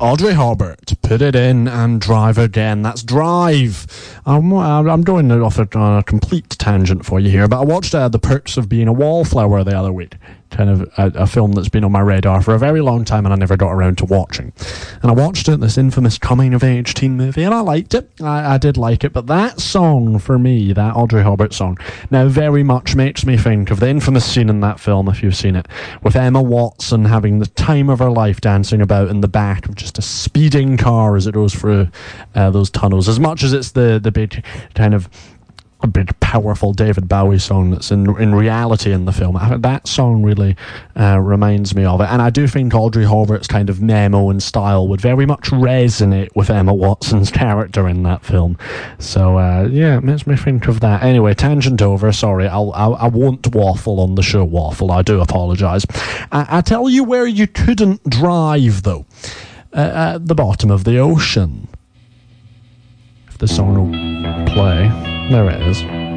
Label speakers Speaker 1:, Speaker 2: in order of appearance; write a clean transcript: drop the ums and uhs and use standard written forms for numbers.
Speaker 1: Audrey Hobart, Put It In and Drive Again. That's Drive. I'm going off on a complete tangent for you here, but I watched The Perks of Being a Wallflower the other week. Kind of a film that's been on my radar for a very long time and I never got around to watching. And I watched it, this infamous coming-of-age teen movie, and I liked it. I did like it, but that song, for me, that Audrey Hobart song, now very much makes me think of the infamous scene in that film, if you've seen it, with Emma Watson having the time of her life dancing about in the back of just a speeding car as it goes through those tunnels. As much as it's the big kind of a big powerful David Bowie song that's in reality in the film, that song really reminds me of it. And I do think Audrey Horvath's kind of memo and style would very much resonate with Emma Watson's character in that film. So yeah, it makes me think of that. Anyway, tangent over. Sorry, I won't waffle on the show. Waffle, I do apologise. I tell you where you couldn't drive though. At the bottom of the ocean. If the song will play. There it is.